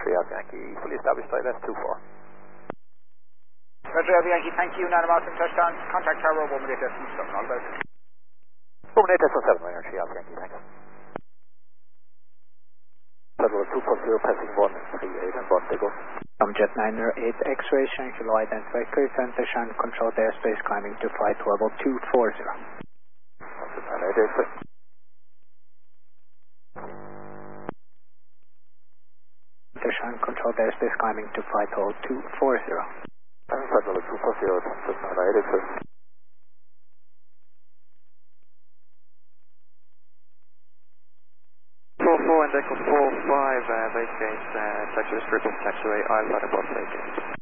Alpha Yankee, fully established ILS 24. Roger, Alpha Yankee, thank you. Nana Martin, touchdown. Contact tower, 1 minute distance, all about. 1 minute distance, 7 Alpha Yankee, thanks. Federal 240, passing 138 and 1, they go. Jet 908 X-ray, Shankill identify clear center, Shan controlled airspace, climbing to flight level 240. Jet 908 X-ray. Shan controlled airspace, climbing to flight level 240. Flight level 240, Jet 908 X-ray. 44 and Echo 45, base gate, taxiway strip of taxiway, I've got a bus vacant.